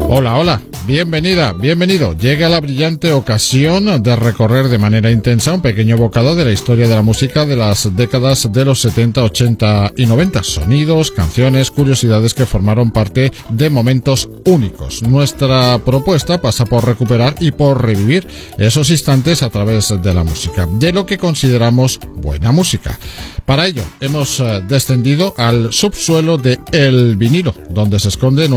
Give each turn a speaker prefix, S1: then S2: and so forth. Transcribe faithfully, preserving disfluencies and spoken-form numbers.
S1: Hola, hola, bienvenida, bienvenido. Llega la brillante ocasión de recorrer de manera intensa un pequeño bocado de la historia de la música de las décadas de los setenta, ochenta y noventa. Sonidos, canciones, curiosidades que formaron parte de momentos únicos. Nuestra propuesta pasa por recuperar y por revivir esos instantes a través de la música, de lo que consideramos buena música. Para ello, hemos descendido al subsuelo de El Vinilo, donde se esconde